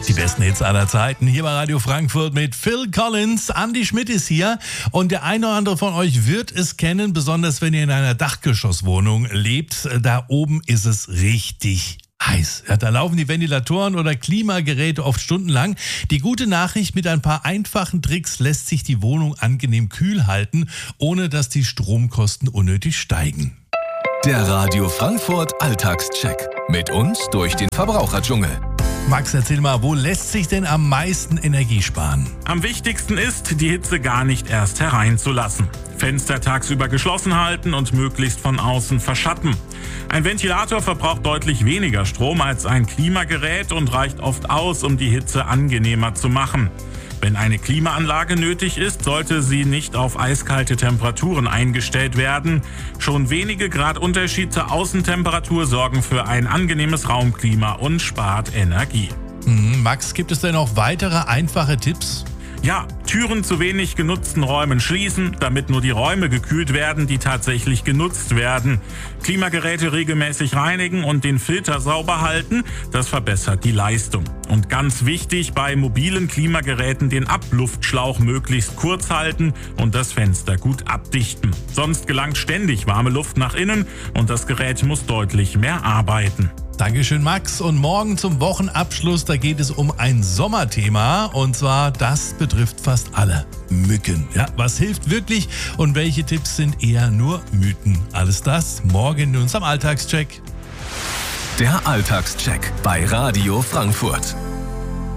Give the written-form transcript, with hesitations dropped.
Die besten Hits aller Zeiten hier bei Radio Frankfurt mit Phil Collins. Andy Schmidt ist hier und der eine oder andere von euch wird es kennen, besonders wenn ihr in einer Dachgeschosswohnung lebt. Da oben ist es richtig heiß. Ja, da laufen die Ventilatoren oder Klimageräte oft stundenlang. Die gute Nachricht: mit ein paar einfachen Tricks lässt sich die Wohnung angenehm kühl halten, ohne dass die Stromkosten unnötig steigen. Der Radio Frankfurt Alltagscheck. Mit uns durch den Verbraucherdschungel. Max, erzähl mal, wo lässt sich denn am meisten Energie sparen? Am wichtigsten ist, die Hitze gar nicht erst hereinzulassen. Fenster tagsüber geschlossen halten und möglichst von außen verschatten. Ein Ventilator verbraucht deutlich weniger Strom als ein Klimagerät und reicht oft aus, um die Hitze angenehmer zu machen. Wenn eine Klimaanlage nötig ist, sollte sie nicht auf eiskalte Temperaturen eingestellt werden. Schon wenige Grad Unterschied zur Außentemperatur sorgen für ein angenehmes Raumklima und spart Energie. Max, gibt es denn noch weitere einfache Tipps? Ja, Türen zu wenig genutzten Räumen schließen, damit nur die Räume gekühlt werden, die tatsächlich genutzt werden. Klimageräte regelmäßig reinigen und den Filter sauber halten, das verbessert die Leistung. Und ganz wichtig, bei mobilen Klimageräten den Abluftschlauch möglichst kurz halten und das Fenster gut abdichten. Sonst gelangt ständig warme Luft nach innen und das Gerät muss deutlich mehr arbeiten. Dankeschön, Max. Und morgen zum Wochenabschluss, da geht es um ein Sommerthema. Und zwar, das betrifft fast alle: Mücken. Ja, was hilft wirklich und welche Tipps sind eher nur Mythen? Alles das morgen in unserem Alltagscheck. Der Alltagscheck bei Radio Frankfurt.